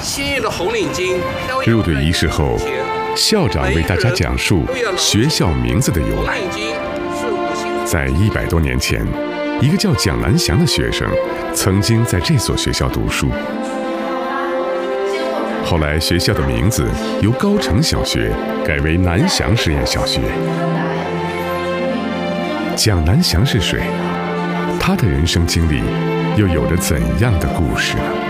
鲜艳的红领巾。 入队仪式后，校长为大家讲述学校名字的由来。在100多年前，一个叫蒋南翔的学生曾经在这所学校读书。后来，学校的名字由高城小学改为南翔实验小学。蒋南翔是谁？他的人生经历又有着怎样的故事呢？